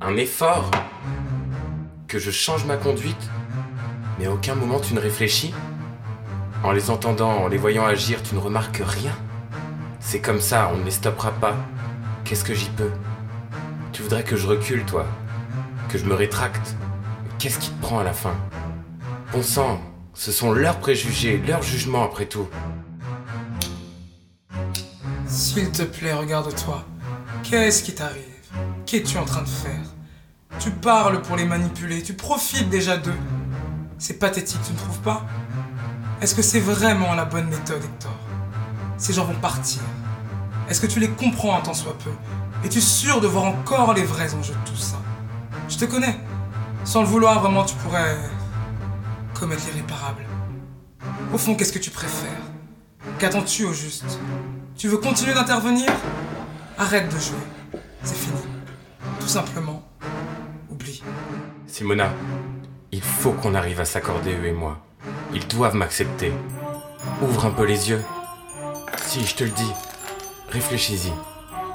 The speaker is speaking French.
Un effort? Que je change ma conduite? Mais à aucun moment tu ne réfléchis? En les entendant, en les voyant agir, tu ne remarques rien? C'est comme ça, on ne les stoppera pas. Qu'est-ce que j'y peux? Tu voudrais que je recule, toi? Que je me rétracte? Mais qu'est-ce qui te prend à la fin? Bon sang, ce sont leurs préjugés, leurs jugements après tout. S'il te plaît, regarde-toi. Qu'est-ce qui t'arrive? Qu'es-tu en train de faire? Tu parles pour les manipuler, tu profites déjà d'eux. C'est pathétique, tu ne trouves pas? Est-ce que c'est vraiment la bonne méthode, Hector? Ces gens vont partir. Est-ce que tu les comprends un tant soit peu? Es-tu sûr de voir encore les vrais enjeux de tout ça? Je te connais. Sans le vouloir, vraiment, tu pourrais commettre l'irréparable. Au fond, qu'est-ce que tu préfères? Qu'attends-tu au juste? Tu veux continuer d'intervenir? Arrête de jouer. C'est fini. Tout simplement, oublie. Simona, il faut qu'on arrive à s'accorder, eux et moi. Ils doivent m'accepter. Ouvre un peu les yeux. Si, je te le dis. Réfléchis-y.